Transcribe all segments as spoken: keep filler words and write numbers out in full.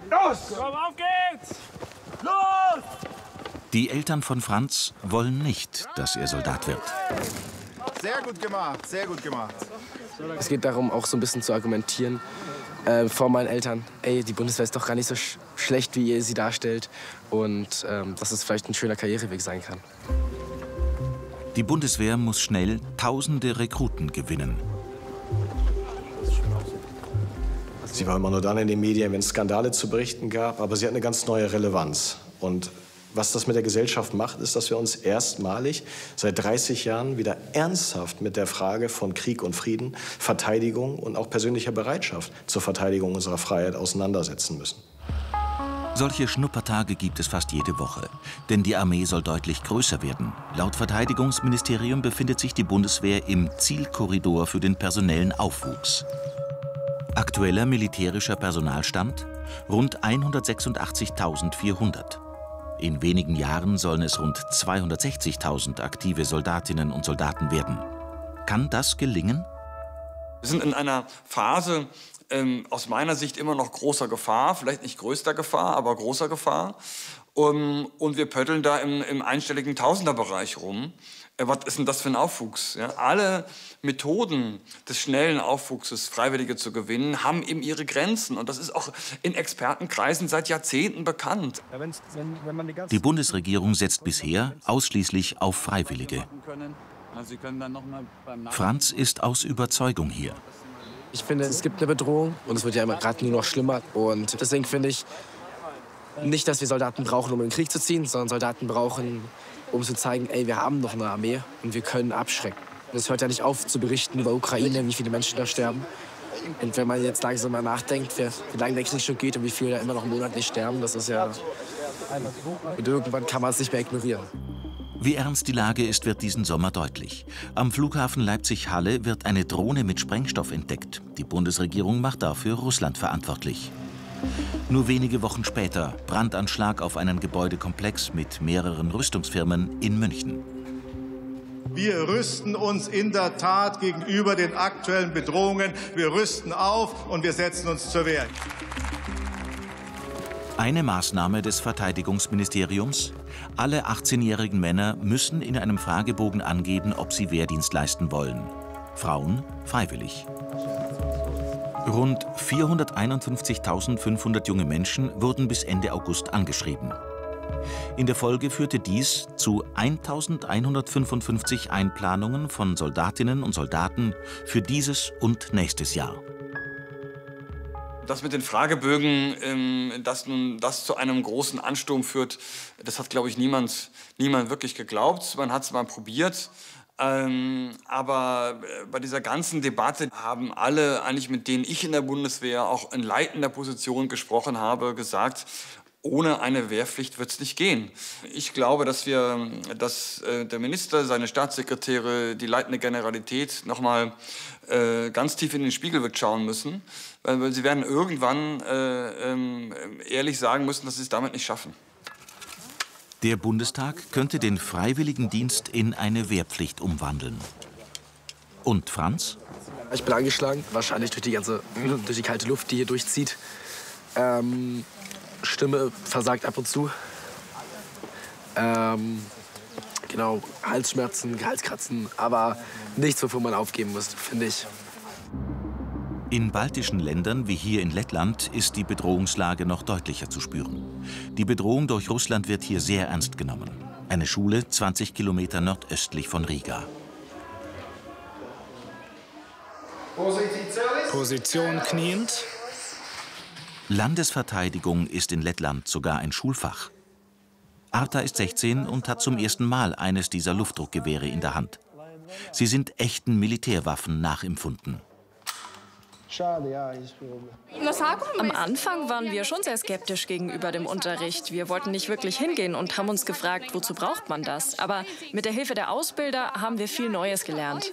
Los! Komm, auf geht's! Los! Die Eltern von Franz wollen nicht, dass er Soldat wird. Sehr gut gemacht, sehr gut gemacht. Es geht darum, auch so ein bisschen zu argumentieren äh, vor meinen Eltern. Ey, die Bundeswehr ist doch gar nicht so sch schlecht, wie ihr sie darstellt. Und ähm, dass es vielleicht ein schöner Karriereweg sein kann. Die Bundeswehr muss schnell tausende Rekruten gewinnen. Sie war immer nur dann in den Medien, wenn es Skandale zu berichten gab, aber sie hat eine ganz neue Relevanz. Und was das mit der Gesellschaft macht, ist, dass wir uns erstmalig seit dreißig Jahren wieder ernsthaft mit der Frage von Krieg und Frieden, Verteidigung und auch persönlicher Bereitschaft zur Verteidigung unserer Freiheit auseinandersetzen müssen. Solche Schnuppertage gibt es fast jede Woche, denn die Armee soll deutlich größer werden. Laut Verteidigungsministerium befindet sich die Bundeswehr im Zielkorridor für den personellen Aufwuchs. Aktueller militärischer Personalstand rund hundertsechsundachtzigtausendvierhundert. In wenigen Jahren sollen es rund zweihundertsechzigtausend aktive Soldatinnen und Soldaten werden. Kann das gelingen? Wir sind in einer Phase ähm, aus meiner Sicht immer noch großer Gefahr, vielleicht nicht größter Gefahr, aber großer Gefahr. Um, und wir pötteln da im, im einstelligen Tausenderbereich rum. Äh, was ist denn das für ein Aufwuchs? Ja? Alle Methoden des schnellen Aufwuchses, Freiwillige zu gewinnen, haben eben ihre Grenzen. Und das ist auch in Expertenkreisen seit Jahrzehnten bekannt. Die Bundesregierung setzt bisher ausschließlich auf Freiwillige. Franz ist aus Überzeugung hier. Ich finde, es gibt eine Bedrohung und es wird ja immer gerade nur noch schlimmer. Und deswegen finde ich nicht, dass wir Soldaten brauchen, um in den Krieg zu ziehen, sondern Soldaten brauchen, um zu zeigen, ey, wir haben noch eine Armee und wir können abschrecken. Es hört ja nicht auf zu berichten über Ukraine, wie viele Menschen da sterben. Und wenn man jetzt langsam mal nachdenkt, wie lange der Krieg schon geht und wie viele da immer noch monatlich sterben, das ist ja... Und irgendwann kann man es nicht mehr ignorieren. Wie ernst die Lage ist, wird diesen Sommer deutlich. Am Flughafen Leipzig-Halle wird eine Drohne mit Sprengstoff entdeckt. Die Bundesregierung macht dafür Russland verantwortlich. Nur wenige Wochen später Brandanschlag auf einen Gebäudekomplex mit mehreren Rüstungsfirmen in München. Wir rüsten uns in der Tat gegenüber den aktuellen Bedrohungen. Wir rüsten auf und wir setzen uns zur Wehr. Eine Maßnahme des Verteidigungsministeriums: Alle achtzehnjährigen Männer müssen in einem Fragebogen angeben, ob sie Wehrdienst leisten wollen. Frauen freiwillig. Rund vierhunderteinundfünfzigtausendfünfhundert junge Menschen wurden bis Ende August angeschrieben. In der Folge führte dies zu eintausendeinhundertfünfundfünfzig Einplanungen von Soldatinnen und Soldaten für dieses und nächstes Jahr. Das mit den Fragebögen, ähm, dass nun das zu einem großen Ansturm führt, das hat, glaube ich, niemand, niemand wirklich geglaubt. Man hat es mal probiert. Ähm, aber bei dieser ganzen Debatte haben alle, eigentlich mit denen ich in der Bundeswehr auch in leitender Position gesprochen habe, gesagt, ohne eine Wehrpflicht wird es nicht gehen. Ich glaube, dass wir, dass äh, der Minister, seine Staatssekretäre, die leitende Generalität noch mal äh, ganz tief in den Spiegel wird schauen müssen, weil, weil sie werden irgendwann äh, ähm, ehrlich sagen müssen, dass sie es damit nicht schaffen. Der Bundestag könnte den Freiwilligendienst in eine Wehrpflicht umwandeln. Und Franz? Ich bin angeschlagen, wahrscheinlich durch die ganze, durch die kalte Luft, die hier durchzieht. Ähm, Stimme versagt ab und zu. Ähm, genau, Halsschmerzen, Halskratzen, aber nichts, wovon man aufgeben muss, finde ich. In baltischen Ländern wie hier in Lettland ist die Bedrohungslage noch deutlicher zu spüren. Die Bedrohung durch Russland wird hier sehr ernst genommen. Eine Schule zwanzig Kilometer nordöstlich von Riga. Position kniend. Landesverteidigung ist in Lettland sogar ein Schulfach. Arta ist sechzehn und hat zum ersten Mal eines dieser Luftdruckgewehre in der Hand. Sie sind echten Militärwaffen nachempfunden. Am Anfang waren wir schon sehr skeptisch gegenüber dem Unterricht. Wir wollten nicht wirklich hingehen und haben uns gefragt, wozu braucht man das? Aber mit der Hilfe der Ausbilder haben wir viel Neues gelernt.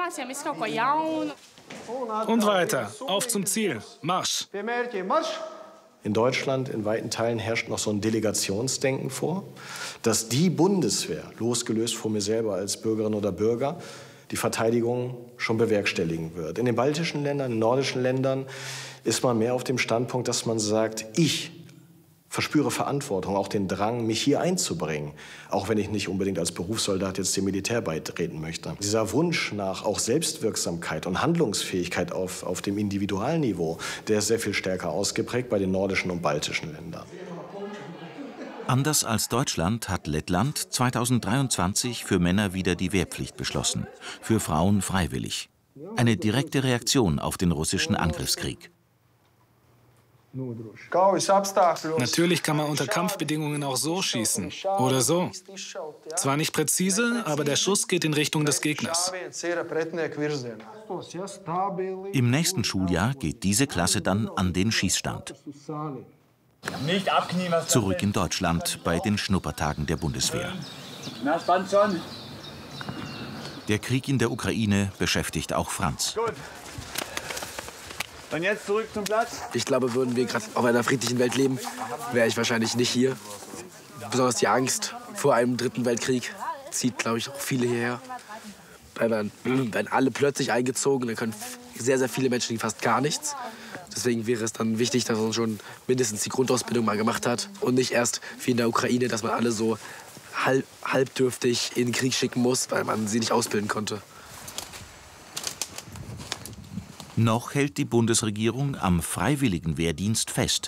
Und weiter, auf zum Ziel, Marsch! In Deutschland, in weiten Teilen, herrscht noch so ein Delegationsdenken vor, dass die Bundeswehr, losgelöst von mir selber als Bürgerin oder Bürger, die Verteidigung schon bewerkstelligen wird. In den baltischen Ländern, in den nordischen Ländern ist man mehr auf dem Standpunkt, dass man sagt, ich verspüre Verantwortung, auch den Drang, mich hier einzubringen, auch wenn ich nicht unbedingt als Berufssoldat jetzt dem Militär beitreten möchte. Dieser Wunsch nach auch Selbstwirksamkeit und Handlungsfähigkeit auf, auf dem Individualniveau, der ist sehr viel stärker ausgeprägt bei den nordischen und baltischen Ländern. Anders als Deutschland hat Lettland zweitausenddreiundzwanzig für Männer wieder die Wehrpflicht beschlossen, für Frauen freiwillig. Eine direkte Reaktion auf den russischen Angriffskrieg. Natürlich kann man unter Kampfbedingungen auch so schießen. Oder so. Zwar nicht präzise, aber der Schuss geht in Richtung des Gegners. Im nächsten Schuljahr geht diese Klasse dann an den Schießstand. Nicht abknien, was Zurück in Deutschland bei den Schnuppertagen der Bundeswehr. Na, spannt schon. Der Krieg in der Ukraine beschäftigt auch Franz. Gut. Und jetzt zurück zum Platz. Ich glaube, würden wir gerade auf einer friedlichen Welt leben, wäre ich wahrscheinlich nicht hier. Besonders die Angst vor einem dritten Weltkrieg zieht, glaube ich, auch viele hierher. Weil man, wenn alle plötzlich eingezogen, dann können sehr, sehr viele Menschen fast gar nichts. Deswegen wäre es dann wichtig, dass man schon mindestens die Grundausbildung mal gemacht hat und nicht erst wie in der Ukraine, dass man alle so halb, halbdürftig in den Krieg schicken muss, weil man sie nicht ausbilden konnte. Noch hält die Bundesregierung am freiwilligen Wehrdienst fest.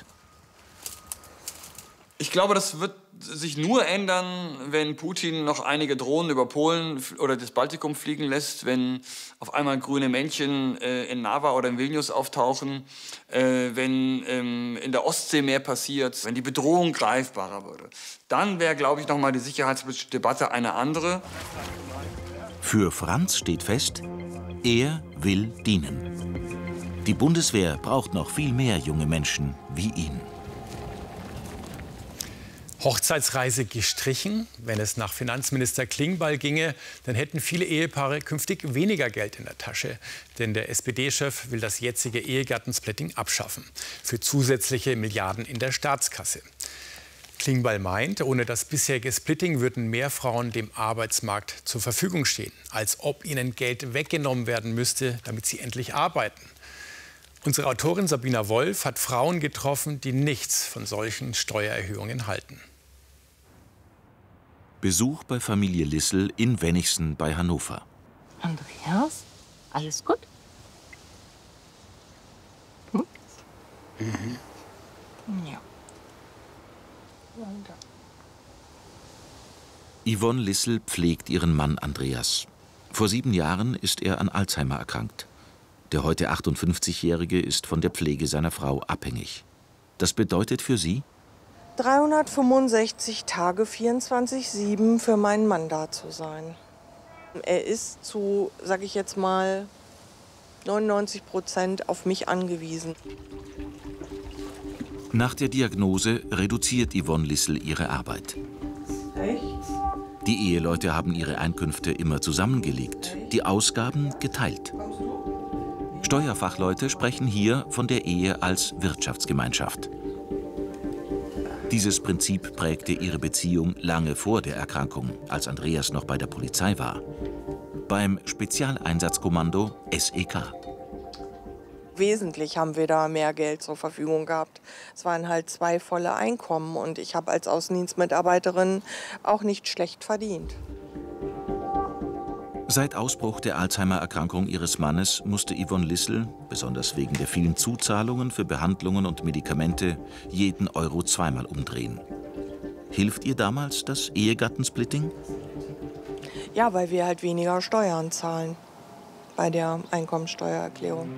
Ich glaube, das wird sich nur ändern, wenn Putin noch einige Drohnen über Polen oder das Baltikum fliegen lässt, wenn auf einmal grüne Männchen äh, in Narva oder in Vilnius auftauchen, äh, wenn ähm, in der Ostsee mehr passiert, wenn die Bedrohung greifbarer würde. Dann wäre, glaube ich, noch mal die Sicherheitsdebatte eine andere. Für Franz steht fest, er will dienen. Die Bundeswehr braucht noch viel mehr junge Menschen wie ihn. Hochzeitsreise gestrichen. Wenn es nach Finanzminister Klingbeil ginge, dann hätten viele Ehepaare künftig weniger Geld in der Tasche. Denn der S P D-Chef will das jetzige Ehegattensplitting abschaffen. Für zusätzliche Milliarden in der Staatskasse. Klingbeil meint, ohne das bisherige Splitting würden mehr Frauen dem Arbeitsmarkt zur Verfügung stehen. Als ob ihnen Geld weggenommen werden müsste, damit sie endlich arbeiten. Unsere Autorin Sabina Wolf hat Frauen getroffen, die nichts von solchen Steuererhöhungen halten. Besuch bei Familie Lissel in Wennigsen bei Hannover. Andreas, alles gut? Hm? Mhm. Ja. Yvonne Lissel pflegt ihren Mann Andreas. Vor sieben Jahren ist er an Alzheimer erkrankt. Der heute achtundfünfzigjährige ist von der Pflege seiner Frau abhängig. Das bedeutet für sie? dreihundertfünfundsechzig Tage, vierundzwanzig sieben für meinen Mann da zu sein. Er ist zu, sag ich jetzt mal, neunundneunzig Prozent auf mich angewiesen. Nach der Diagnose reduziert Yvonne Lissel ihre Arbeit. Echt? Die Eheleute haben ihre Einkünfte immer zusammengelegt, die Ausgaben geteilt. Steuerfachleute sprechen hier von der Ehe als Wirtschaftsgemeinschaft. Dieses Prinzip prägte ihre Beziehung lange vor der Erkrankung, als Andreas noch bei der Polizei war. Beim Spezialeinsatzkommando S E K. Wesentlich haben wir da mehr Geld zur Verfügung gehabt. Es waren halt zwei volle Einkommen und ich habe als Außendienstmitarbeiterin auch nicht schlecht verdient. Seit Ausbruch der Alzheimer-Erkrankung ihres Mannes musste Yvonne Lissel, besonders wegen der vielen Zuzahlungen für Behandlungen und Medikamente, jeden Euro zweimal umdrehen. Hilft ihr damals das Ehegattensplitting? Ja, weil wir halt weniger Steuern zahlen bei der Einkommensteuererklärung.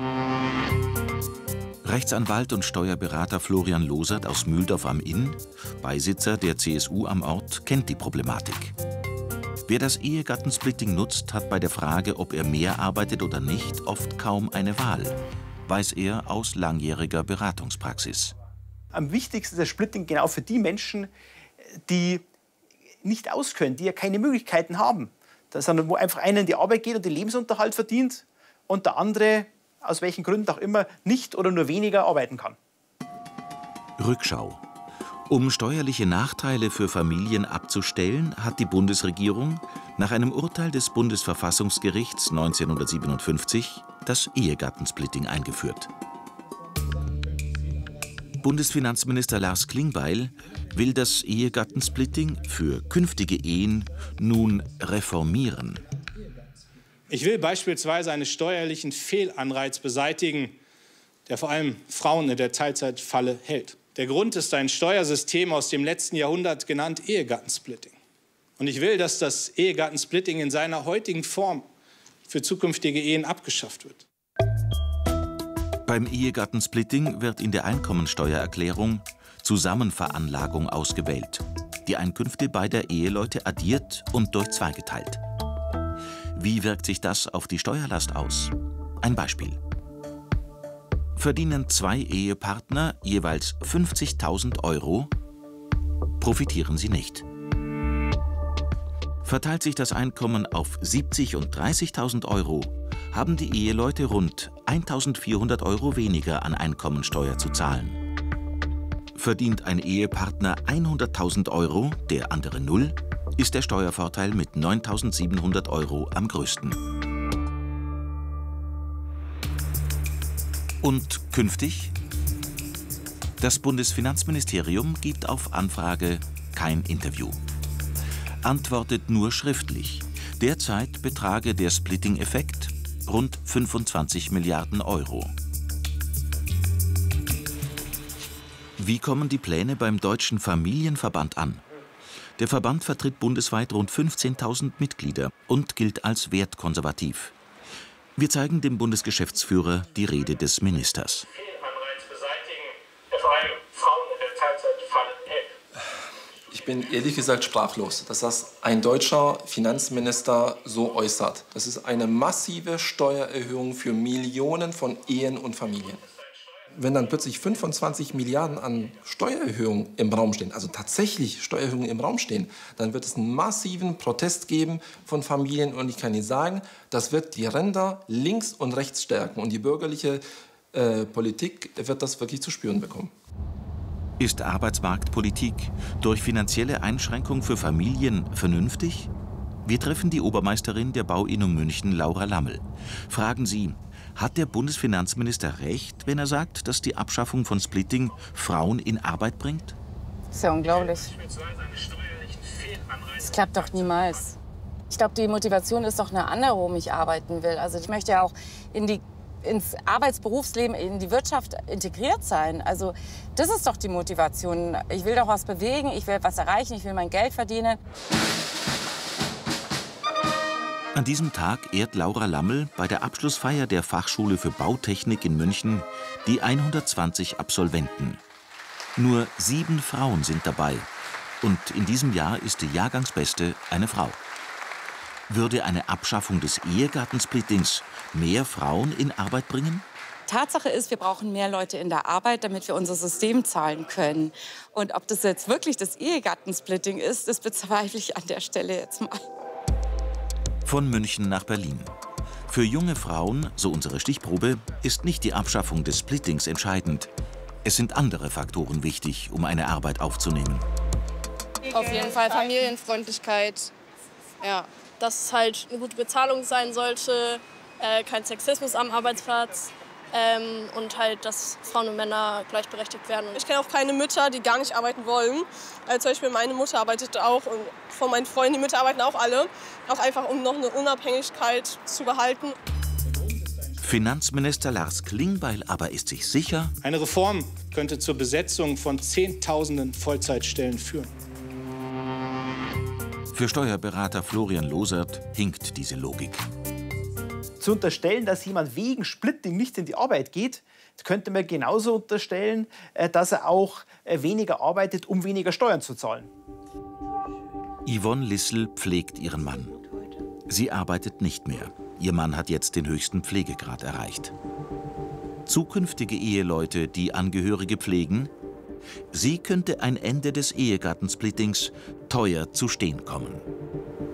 Rechtsanwalt und Steuerberater Florian Losert aus Mühldorf am Inn, Beisitzer der C S U am Ort, kennt die Problematik. Wer das Ehegattensplitting nutzt, hat bei der Frage, ob er mehr arbeitet oder nicht, oft kaum eine Wahl, weiß er aus langjähriger Beratungspraxis. Am wichtigsten ist das Splitting genau für die Menschen, die nicht auskönnen, die ja keine Möglichkeiten haben. Sondern wo einfach einer in die Arbeit geht und den Lebensunterhalt verdient und der andere, aus welchen Gründen auch immer, nicht oder nur weniger arbeiten kann. Rückschau. Um steuerliche Nachteile für Familien abzustellen, hat die Bundesregierung nach einem Urteil des Bundesverfassungsgerichts neunzehnhundertsiebenundfünfzig das Ehegattensplitting eingeführt. Bundesfinanzminister Lars Klingbeil will das Ehegattensplitting für künftige Ehen nun reformieren. Ich will beispielsweise einen steuerlichen Fehlanreiz beseitigen, der vor allem Frauen in der Teilzeitfalle hält. Der Grund ist ein Steuersystem aus dem letzten Jahrhundert, genannt Ehegattensplitting. Und ich will, dass das Ehegattensplitting in seiner heutigen Form für zukünftige Ehen abgeschafft wird. Beim Ehegattensplitting wird in der Einkommensteuererklärung Zusammenveranlagung ausgewählt. Die Einkünfte beider Eheleute addiert und durch zwei geteilt. Wie wirkt sich das auf die Steuerlast aus? Ein Beispiel. Verdienen zwei Ehepartner jeweils fünfzigtausend Euro, profitieren sie nicht. Verteilt sich das Einkommen auf siebzig und dreißigtausend Euro, haben die Eheleute rund eintausendvierhundert Euro weniger an Einkommensteuer zu zahlen. Verdient ein Ehepartner hunderttausend Euro, der andere null, ist der Steuervorteil mit neuntausendsiebenhundert Euro am größten. Und künftig? Das Bundesfinanzministerium gibt auf Anfrage kein Interview. Antwortet nur schriftlich. Derzeit betrage der Splitting-Effekt rund fünfundzwanzig Milliarden Euro. Wie kommen die Pläne beim Deutschen Familienverband an? Der Verband vertritt bundesweit rund fünfzehntausend Mitglieder und gilt als wertkonservativ. Wir zeigen dem Bundesgeschäftsführer die Rede des Ministers. Ich bin ehrlich gesagt sprachlos, dass das ein deutscher Finanzminister so äußert. Das ist eine massive Steuererhöhung für Millionen von Ehen und Familien. Wenn dann plötzlich fünfundzwanzig Milliarden an Steuererhöhungen im Raum stehen, also tatsächlich Steuererhöhungen im Raum stehen, dann wird es einen massiven Protest geben von Familien. Und ich kann Ihnen sagen, das wird die Ränder links und rechts stärken. Und die bürgerliche äh, Politik wird das wirklich zu spüren bekommen. Ist Arbeitsmarktpolitik durch finanzielle Einschränkung für Familien vernünftig? Wir treffen die Obermeisterin der Bauinnung München, Laura Lammel. Fragen Sie, hat der Bundesfinanzminister recht, wenn er sagt, dass die Abschaffung von Splitting Frauen in Arbeit bringt? Das ist ja unglaublich. Das klappt doch niemals. Ich glaube, die Motivation ist doch eine andere, warum ich arbeiten will. Also ich möchte ja auch in die ins Arbeitsberufsleben, in die Wirtschaft integriert sein. Also das ist doch die Motivation. Ich will doch was bewegen, ich will was erreichen, ich will mein Geld verdienen. An diesem Tag ehrt Laura Lammel bei der Abschlussfeier der Fachschule für Bautechnik in München die hundertzwanzig Absolventen. Nur sieben Frauen sind dabei und in diesem Jahr ist die Jahrgangsbeste eine Frau. Würde eine Abschaffung des Ehegattensplittings mehr Frauen in Arbeit bringen? Tatsache ist, wir brauchen mehr Leute in der Arbeit, damit wir unser System zahlen können. Und ob das jetzt wirklich das Ehegattensplitting ist, das bezweifle ich an der Stelle jetzt mal. Von München nach Berlin. Für junge Frauen, so unsere Stichprobe, ist nicht die Abschaffung des Splittings entscheidend. Es sind andere Faktoren wichtig, um eine Arbeit aufzunehmen. Auf jeden Fall Familienfreundlichkeit, ja. Dass es halt eine gute Bezahlung sein sollte, äh, kein Sexismus am Arbeitsplatz ähm, und halt, dass Frauen und Männer gleichberechtigt werden. Ich kenne auch keine Mütter, die gar nicht arbeiten wollen. Also zum Beispiel meine Mutter arbeitet auch und von meinen Freunden, die Mütter arbeiten auch alle. Auch einfach, um noch eine Unabhängigkeit zu behalten. Finanzminister Lars Klingbeil aber ist sich sicher, eine Reform könnte zur Besetzung von Zehntausenden Vollzeitstellen führen. Für Steuerberater Florian Losert hinkt diese Logik. Zu unterstellen, dass jemand wegen Splitting nicht in die Arbeit geht, könnte man genauso unterstellen, dass er auch weniger arbeitet, um weniger Steuern zu zahlen. Yvonne Lissel pflegt ihren Mann. Sie arbeitet nicht mehr. Ihr Mann hat jetzt den höchsten Pflegegrad erreicht. Zukünftige Eheleute, die Angehörige pflegen, sie könnte ein Ende des Ehegattensplittings teuer zu stehen kommen.